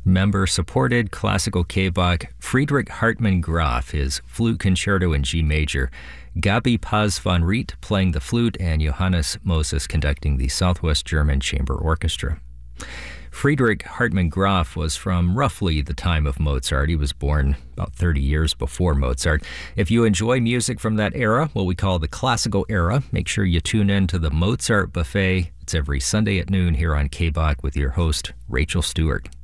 Member-supported classical K-Bach Friedrich Hartmann Graf, his flute concerto in G major, Gabi Paz von Riet playing the flute, and Johannes Moses conducting the Southwest German Chamber Orchestra. Friedrich Hartmann Graf was from roughly the time of Mozart. He was born about 30 years before Mozart. If you enjoy music from that era, what we call the classical era, make sure you tune in to the Mozart Buffet. It's every Sunday at noon here on K-Bach with your host, Rachel Stewart.